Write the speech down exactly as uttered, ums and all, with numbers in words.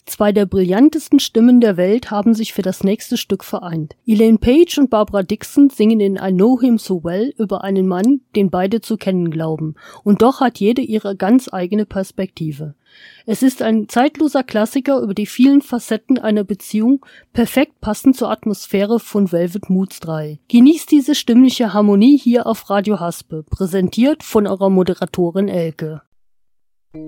Zwei der brillantesten Stimmen der Welt haben sich für das nächste Stück vereint. Elaine Paige und Barbara Dickson singen in I Know Him So Well über einen Mann, den beide zu kennen glauben. Und doch hat jede ihre ganz eigene Perspektive. Es ist ein zeitloser Klassiker über die vielen Facetten einer Beziehung, perfekt passend zur Atmosphäre von Velvet Moods drei. Genießt diese stimmliche Harmonie hier auf Radio Haspe, präsentiert von eurer Moderatorin Elke.